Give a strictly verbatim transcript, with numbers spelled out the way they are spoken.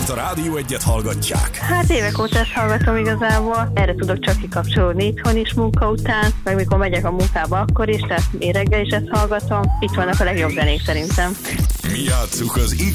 Miért a Rádió Egyet hallgatják? Hát évek óta ezt hallgatom igazából. Erre tudok csak kikapcsolódni itthon is munka után, meg mikor megyek a munkába akkor is, tehát én reggel is ezt hallgatom. Itt vannak a legjobb zenék szerintem. Mi játsszuk az